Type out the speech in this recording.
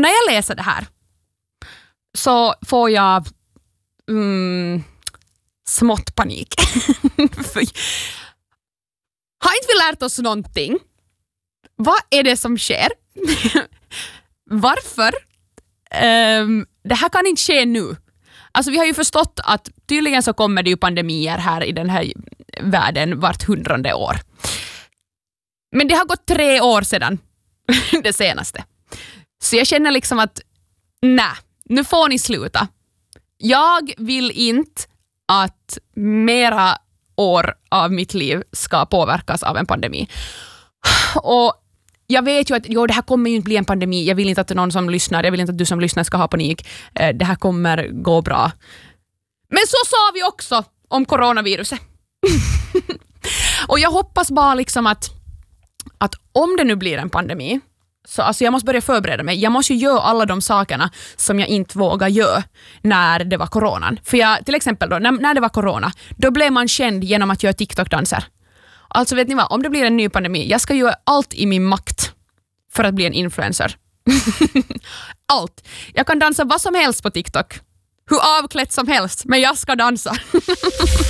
Och när jag läser det här så får jag smått panik. Har inte vi lärt oss någonting? Vad är det som sker? Varför? Det här kan inte ske nu. Alltså vi har ju förstått att tydligen så kommer det ju pandemier här i den här världen vart 100:e år. Men det har gått 3 år sedan det senaste. Så jag känner liksom att nej, nu får ni sluta. Jag vill inte att mera år av mitt liv ska påverkas av en pandemi. Och jag vet ju att det här kommer ju inte bli en pandemi. Jag vill inte att någon som lyssnar, jag vill inte att du som lyssnar ska ha panik. Det här kommer gå bra. Men så sa vi också om coronaviruset. Och jag hoppas bara liksom att om det nu blir en pandemi, så alltså jag måste börja förbereda mig. Jag måste ju göra alla de sakerna som jag inte vågar göra när det var coronan. För jag, till exempel då, när det var corona, då blev man känd genom att göra TikTok-danser. Alltså vet ni vad, om det blir en ny pandemi, jag ska göra allt i min makt för att bli en influencer. Allt. Jag kan dansa vad som helst på TikTok. Hur avklätt som helst, men jag ska dansa.